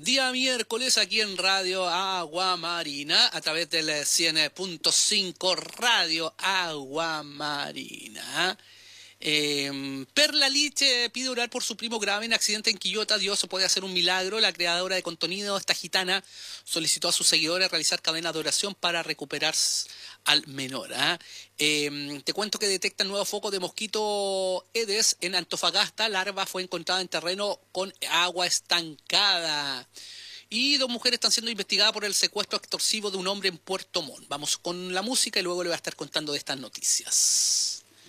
Día miércoles aquí en Radio Agua Marina a través del 100.5 Radio Agua Marina. Perla Lich pide orar por su primo grave en accidente en Quillota. Dios puede hacer un milagro. La creadora de contenido, esta gitana, solicitó a sus seguidores realizar cadenas de oración para recuperar al menor. Te cuento que detectan nuevo foco de mosquito Aedes en Antofagasta. Larva fue encontrada en terreno con agua estancada. Y 2 mujeres están siendo investigadas por el secuestro extorsivo de un hombre en Puerto Montt. Vamos con la música y luego le voy a estar contando de estas noticias.